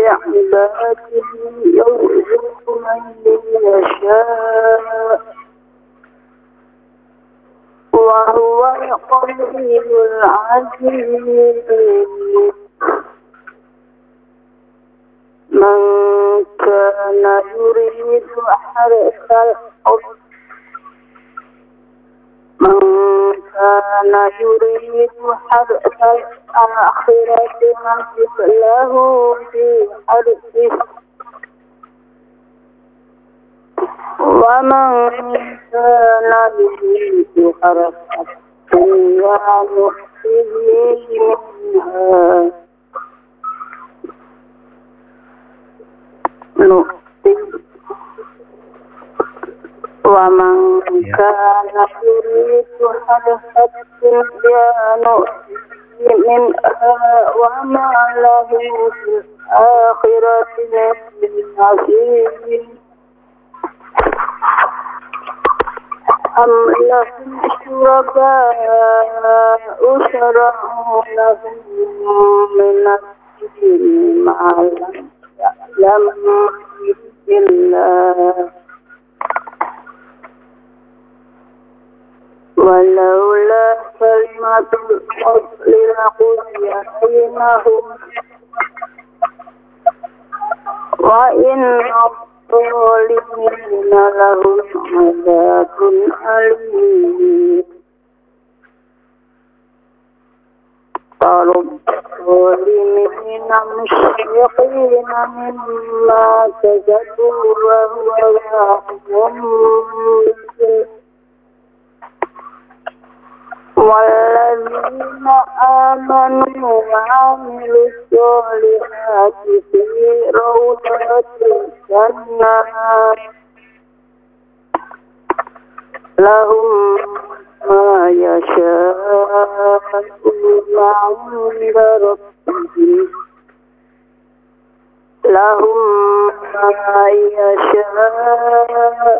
عباده يرزق من يشاء وهو القوي العزيز. من كان يريد حرث الآخرة نزد له في حرثه ومن كان يريد حرث الدنيا نؤته منها ومن كان يريد حرث الدنيا نؤته منها وما له في الآخرة من نصيب. أم لهم شركاء شرعوا لهم من الدين ما لم يعلم به الله ولولا كلمة الفصل لقضي بينهم وإن الظالمين لهم عذاب أليم. قالوا الظالمين مشفقين مما كسبوا وهو واقع والذين آمنوا وعملوا الصالحات في روضات الجنات لهم ما يشاءون عند ربهم لهم ما يشاءون